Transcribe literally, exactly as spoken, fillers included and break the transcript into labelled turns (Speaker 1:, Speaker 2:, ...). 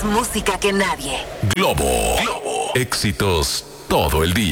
Speaker 1: música que nadie.
Speaker 2: Globo. Globo. Éxitos todo el día.